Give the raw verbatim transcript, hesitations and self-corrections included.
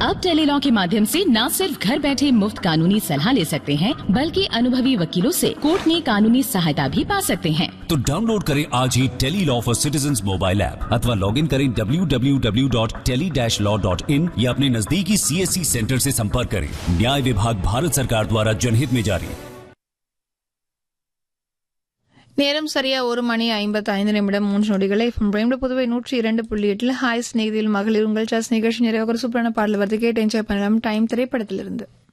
अब टेलीलॉ के माध्यम से न सिर्फ घर बैठे मुफ्त कानूनी सलाह ले सकते हैं, बल्कि अनुभवी वकीलों से कोर्ट में कानूनी सहायता भी पा सकते हैं। तो डाउनलोड करें आज ही Tele-Law for citizens mobile app अथवा लॉग इन करें W W W dot tele dash law dot in या अपने नजदीकी सी एस सी सेंटर से संपर्क करें। न्याय विभाग भारत सरकार द्वारा जनहित में जारी। நேரம் சரியா ஒரு மணி ஐம்பத்தி ஐந்து நிமிடம் மூன்று நொடிகளை புதுவை நூற்றி இரண்டு புள்ளி எட்டில் ஹாய் ஸ்நேகிதில் மகளிர் உங்கள் சாஸ் நிகழ்ச்சி நிறைய ஒரு சூப்பரான பாடல் வந்து கேட்டு என்ஜாய் பண்ணலாம் டைம் திரைப்படத்திலிருந்து.